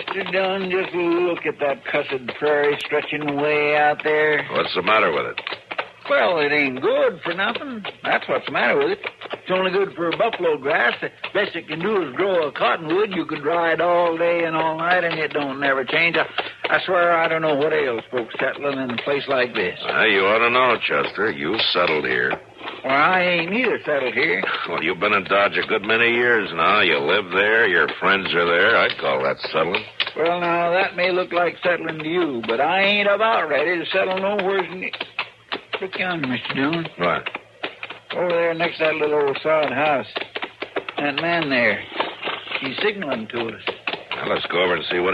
Mr. Dunn, just look at that cussed prairie stretching away out there. What's the matter with it? Well, it ain't good for nothing. That's what's the matter with it. It's only good for buffalo grass. The best it can do is grow a cottonwood. You can dry it all day and all night, and it don't never change. I swear I don't know what ails folks settling in a place like this. You ought to know, Chester. You settled here. Well, I ain't neither settled here. Well, you've been in Dodge a good many years now. You live there. Your friends are there. I'd call that settling. Well, now, that may look like settling to you, but I ain't about ready to settle nowhere near. Look yonder, Mr. Dillon. What? Over there next to that little old sod house. That man there, he's signaling to us. Well, let's go over and see what